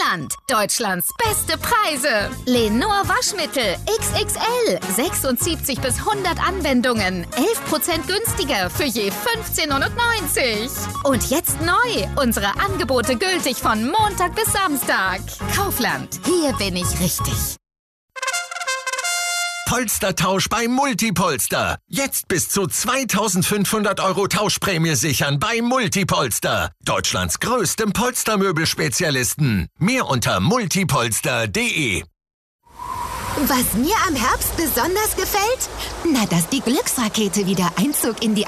Kaufland. Deutschlands beste Preise. Lenor Waschmittel XXL. 76 bis 100 Anwendungen. 11% günstiger für je 15,90 €. Und jetzt neu. Unsere Angebote gültig von Montag bis Samstag. Kaufland. Hier bin ich richtig. Polstertausch bei Multipolster. Jetzt bis zu 2.500 € Tauschprämie sichern bei Multipolster. Deutschlands größtem Polstermöbelspezialisten. Mehr unter multipolster.de. Was mir am Herbst besonders gefällt? Na, dass die Glücksrakete wieder Einzug in die